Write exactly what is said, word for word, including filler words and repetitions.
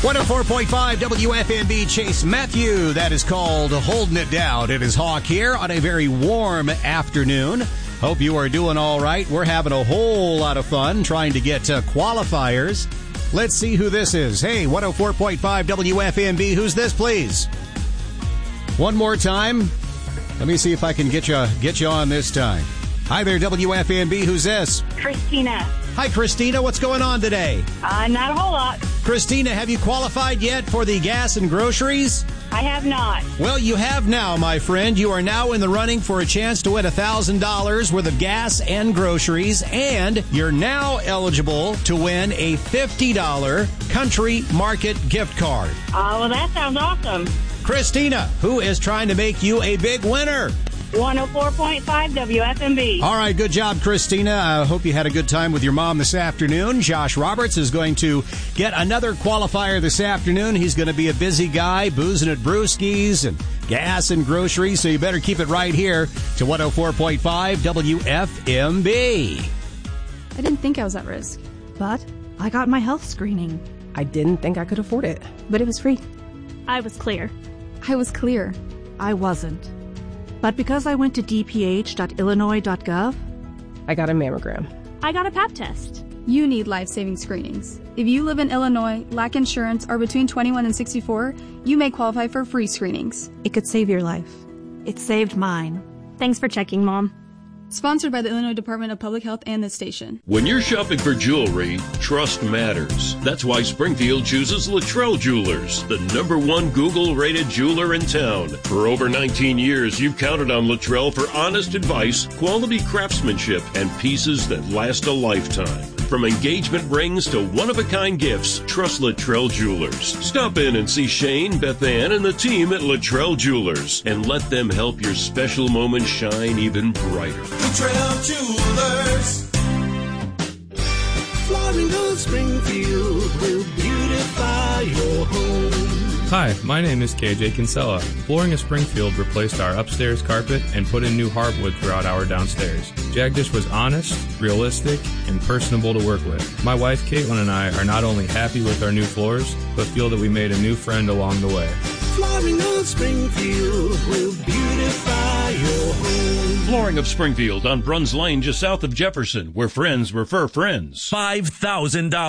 one oh four point five W F M B Chase Matthew. That is called Holding It Down. It is Hawk here on a very warm afternoon. Hope you are doing all right. We're having a whole lot of fun trying to get uh, qualifiers. Let's see who this is. Hey, one oh four point five W F M B. Who's this, please? One more time. Let me see if I can get you, get you on this time. Hi there, W F M B. Who's this? Christina. Hi, Christina. What's going on today? Uh, not a whole lot. Christina, have you qualified yet for the gas and groceries? I have not. Well, you have now, my friend. You are now in the running for a chance to win one thousand dollars worth of gas and groceries, and you're now eligible to win a fifty dollars Country Market gift card. Uh, well, that sounds awesome. Christina, who is trying to make you a big winner? one oh four point five W F M B. All right, good job, Christina. I hope you had a good time with your mom this afternoon. Josh Roberts is going to get another qualifier this afternoon. He's going to be a busy guy, boozing at brewskis and gas and groceries, so you better keep it right here to one oh four point five W F M B. I didn't think I was at risk, but I got my health screening. I didn't think I could afford it, but it was free. I was clear. I was clear. I wasn't. But because I went to d p h dot illinois dot gov, I got a mammogram. I got a pap test. You need life-saving screenings. If you live in Illinois, lack insurance, or between twenty-one and sixty-four, you may qualify for free screenings. It could save your life. It saved mine. Thanks for checking, Mom. Sponsored by the Illinois Department of Public Health and this station. When you're shopping for jewelry, trust matters. That's why Springfield chooses Luttrell Jewelers, the number one Google-rated jeweler in town. For over nineteen years, you've counted on Luttrell for honest advice, quality craftsmanship, and pieces that last a lifetime. From engagement rings to one-of-a-kind gifts, trust Luttrell Jewelers. Stop in and see Shane, Beth Ann, and the team at Luttrell Jewelers, and let them help your special moment shine even brighter. Luttrell Jewelers. Flooring of Springfield will beautify your home. Hi, my name is K J Kinsella. Flooring of Springfield replaced our upstairs carpet and put in new hardwood throughout our downstairs. Jagdish was honest, realistic, and personable to work with. My wife Caitlin and I are not only happy with our new floors, but feel that we made a new friend along the way. Flooring of Springfield will beautify your home. Flooring of Springfield on Bruns Lane, just south of Jefferson, where friends refer friends. five thousand dollars.